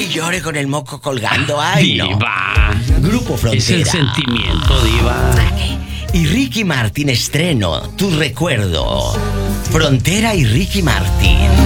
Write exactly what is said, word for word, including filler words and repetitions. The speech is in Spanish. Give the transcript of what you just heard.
y llore con el moco colgando. Ay, no. Diva. Grupo Frontera. Es el sentimiento, diva. Y Ricky Martin estreno, Tu Recuerdo. Frontera y Ricky Martin.